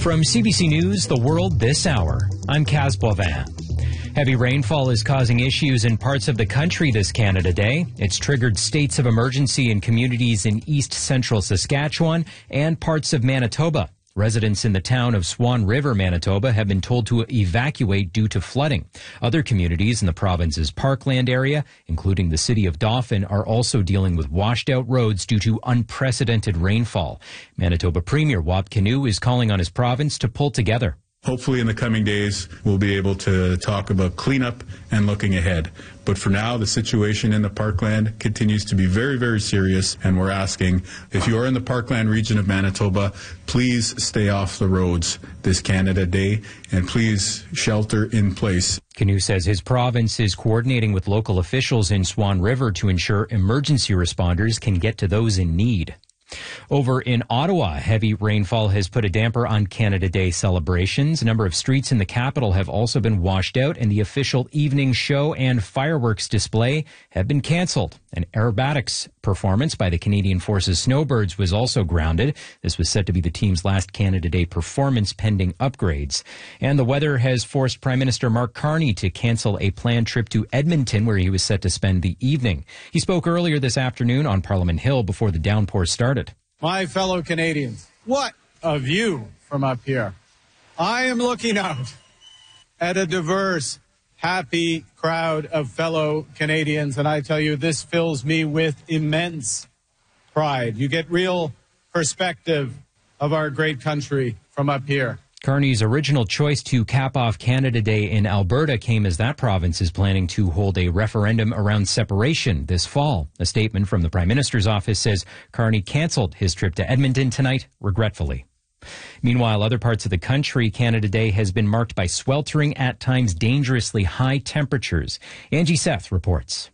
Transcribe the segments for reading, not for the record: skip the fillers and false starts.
From CBC News, The World This Hour, I'm Kaz Boivin. Heavy rainfall is causing issues in parts of the country this Canada Day. It's triggered states of emergency in communities in east-central Saskatchewan and parts of Manitoba. Residents in the town of Swan River, Manitoba, have been told to evacuate due to flooding. Other communities in the province's Parkland area, including the city of Dauphin, are also dealing with washed-out roads due to unprecedented rainfall. Manitoba Premier Wap Kinew is calling on his province to pull together. Hopefully in the coming days, we'll be able to talk about cleanup and looking ahead. But for now, the situation in the Parkland continues to be very, very serious, and we're asking, if you are in the Parkland region of Manitoba, please stay off the roads this Canada Day, and please shelter in place. Kinew says his province is coordinating with local officials in Swan River to ensure emergency responders can get to those in need. Over in Ottawa, heavy rainfall has put a damper on Canada Day celebrations. A number of streets in the capital have also been washed out, and the official evening show and fireworks display have been cancelled. An aerobatics performance by the Canadian Forces Snowbirds was also grounded. This was set to be the team's last Canada Day performance pending upgrades. And the weather has forced Prime Minister Mark Carney to cancel a planned trip to Edmonton, where he was set to spend the evening. He spoke earlier this afternoon on Parliament Hill before the downpour started. My fellow Canadians, what a view from up here. I am looking out at a diverse, happy crowd of fellow Canadians, and I tell you, this fills me with immense pride. You get real perspective of our great country from up here. Carney's original choice to cap off Canada Day in Alberta came as that province is planning to hold a referendum around separation this fall. A statement from the Prime Minister's office says Carney cancelled his trip to Edmonton tonight, regretfully. Meanwhile, other parts of the country, Canada Day has been marked by sweltering, at times dangerously high temperatures. Angie Seth reports.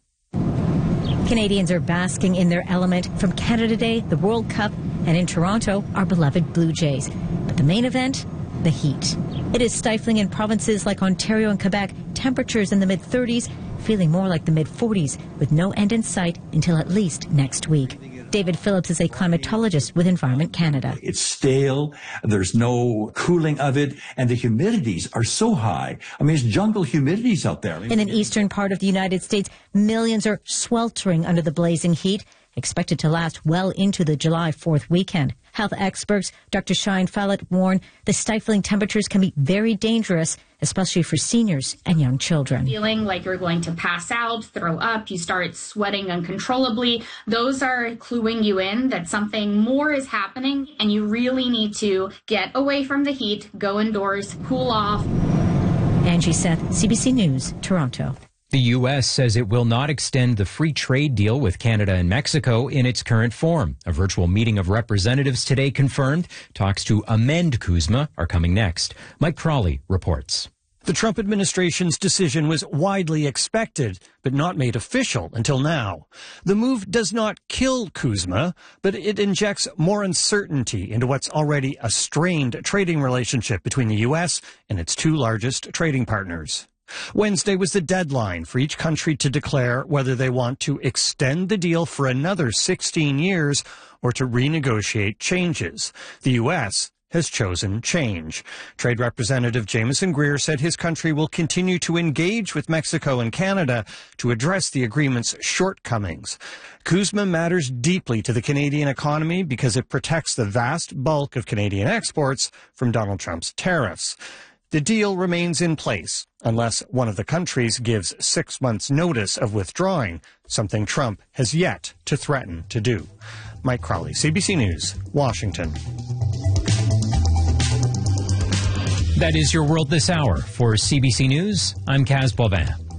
Canadians are basking in their element from Canada Day, the World Cup, and in Toronto, our beloved Blue Jays. But the main event? The heat. It is stifling in provinces like Ontario and Quebec, temperatures in the mid-30s, feeling more like the mid-40s, with no end in sight until at least next week. David Phillips is a climatologist with Environment Canada. It's stale, there's no cooling of it, and the humidities are so high. I mean, it's jungle humidities out there. In an eastern part of the United States, millions are sweltering under the blazing heat, expected to last well into the July 4th weekend. Health experts Dr. Shine Follett warn the stifling temperatures can be very dangerous, especially for seniors and young children. Feeling like you're going to pass out, throw up, you start sweating uncontrollably. Those are cluing you in that something more is happening, and you really need to get away from the heat, go indoors, cool off. Angie Seth, CBC News, Toronto. The U.S. says it will not extend the free trade deal with Canada and Mexico in its current form. A virtual meeting of representatives today confirmed talks to amend CUSMA are coming next. Mike Crawley reports. The Trump administration's decision was widely expected, but not made official until now. The move does not kill CUSMA, but it injects more uncertainty into what's already a strained trading relationship between the U.S. and its two largest trading partners. Wednesday was the deadline for each country to declare whether they want to extend the deal for another 16 years or to renegotiate changes. The U.S. has chosen change. Trade Representative Jameson Greer said his country will continue to engage with Mexico and Canada to address the agreement's shortcomings. CUSMA matters deeply to the Canadian economy because it protects the vast bulk of Canadian exports from Donald Trump's tariffs. The deal remains in place unless one of the countries gives 6 months' notice of withdrawing, something Trump has yet to threaten to do. Mike Crawley, CBC News, Washington. That is your World This Hour. For CBC News, I'm Kaz Boivin.